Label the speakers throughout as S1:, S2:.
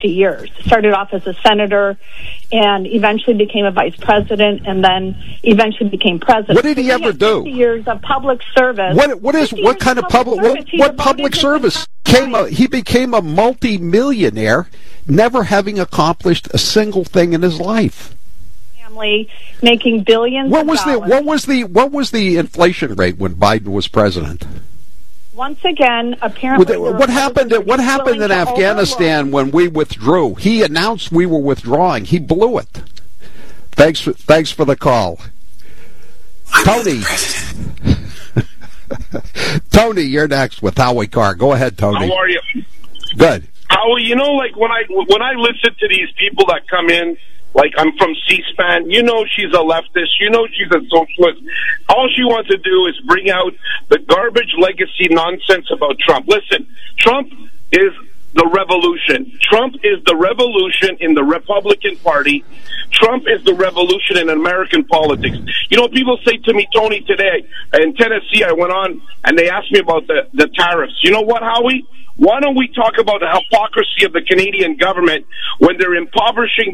S1: 50 years. Started off as a senator and eventually became a vice president and then eventually became president.
S2: What did he ever do?
S1: 50 years of public service.
S2: What kind of public service? He became a multi-millionaire, never having accomplished a single thing in his life.
S1: Family making billions of dollars.
S2: What was the inflation rate when Biden was president?
S1: Once again, apparently,
S2: what happened in Afghanistan when we withdrew? He announced we were withdrawing. He blew it. Thanks for the call, Tony. Tony, you're next with Howie Carr. Go ahead, Tony.
S3: How are you?
S2: Good.
S3: Howie, like when I listen to these people that come in, like I'm from C-SPAN, she's a leftist, she's a socialist. All she wants to do is bring out the garbage legacy nonsense about Trump. Listen, Trump is the revolution. Trump is the revolution in the Republican Party. Trump is the revolution in American politics. People say to me, Tony, today in Tennessee, I went on and they asked me about the tariffs. You know what, Howie? Why don't we talk about the hypocrisy of the Canadian government when they're impoverishing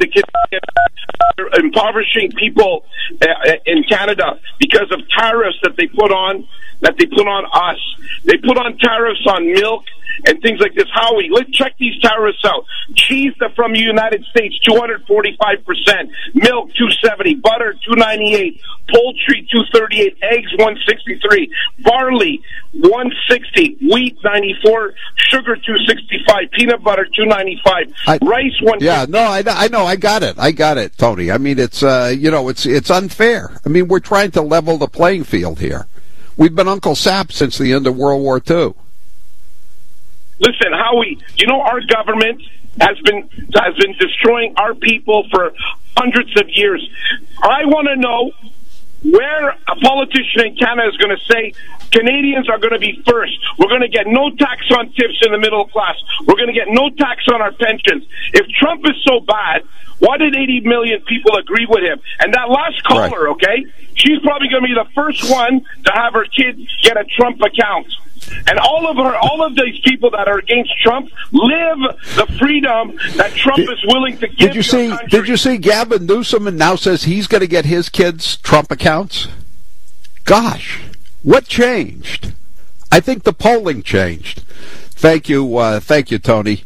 S3: people in Canada because of tariffs that they put on us. They put on tariffs on milk and things like this. Howie, let's check these tariffs out. Cheese from the United States, 245%. Milk, 270. Butter, 298. Poultry, 238. Eggs, 163. Barley, 160. Wheat, 94. Sugar, 265. Peanut butter, 295. Rice, 150.
S2: Yeah, no, I know. I got it, Tony. I mean, it's it's unfair. I mean, we're trying to level the playing field here. We've been Uncle Sap since the end of World War II.
S3: Listen, Howie, our government has been destroying our people for hundreds of years. I want to know where a politician in Canada is going to say Canadians are going to be first. We're going to get no tax on tips in the middle class. We're going to get no tax on our pensions. If Trump is so bad, why did 80 million people agree with him? And that last caller,
S2: right.
S3: Okay, she's probably going to be the first one to have her kid get a Trump account. And all of these people that are against Trump live the freedom that Trump is willing to give to the country.
S2: Did you see Gavin Newsom now says he's going to get his kids Trump accounts? Gosh, what changed? I think the polling changed. Thank you, Tony.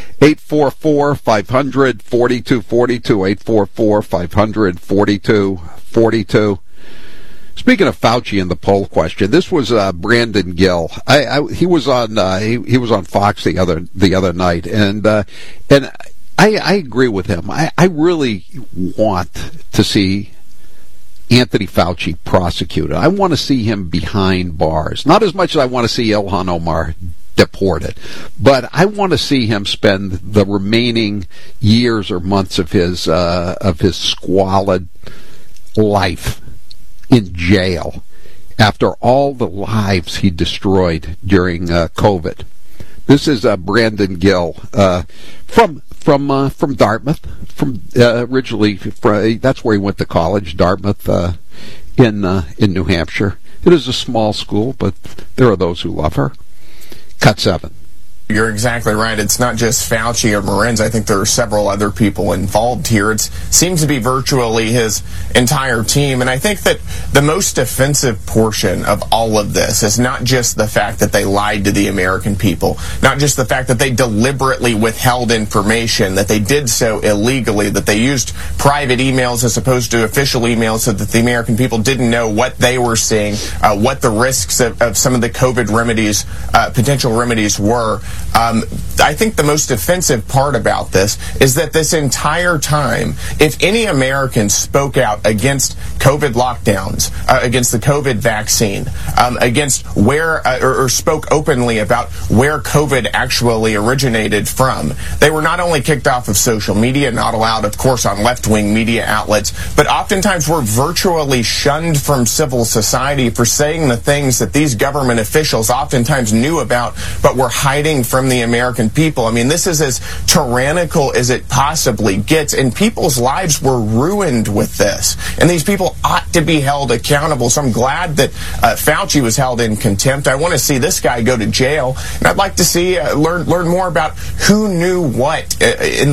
S2: 844-500-4242, 844-500-4242. Speaking of Fauci and the poll question, this was Brandon Gill. He was on Fox the other night, and I agree with him. I really want to see Anthony Fauci prosecuted. I want to see him behind bars. Not as much as I want to see Ilhan Omar deported, but I want to see him spend the remaining years or months of his squalid life in jail after all the lives he destroyed during COVID. This is Brandon Gill from Dartmouth. Originally, that's where he went to college, Dartmouth, in New Hampshire. It is a small school, but there are those who love her. Cut 7.
S4: You're exactly right. It's not just Fauci or Morenz. I think there are several other people involved here. It seems to be virtually his entire team. And I think that the most offensive portion of all of this is not just the fact that they lied to the American people, not just the fact that they deliberately withheld information, that they did so illegally, that they used private emails as opposed to official emails so that the American people didn't know what they were seeing, what the risks of some of the COVID remedies, potential remedies were. I think the most offensive part about this is that this entire time, if any Americans spoke out against COVID lockdowns, against the COVID vaccine, against where, or spoke openly about where COVID actually originated from, they were not only kicked off of social media, not allowed, of course, on left-wing media outlets, but oftentimes were virtually shunned from civil society for saying the things that these government officials oftentimes knew about, but were hiding from the American people. I mean, this is as tyrannical as it possibly gets, and people's lives were ruined with this. And these people ought to be held accountable. So I'm glad that Fauci was held in contempt. I want to see this guy go to jail, and I'd like to see learn more about who knew what in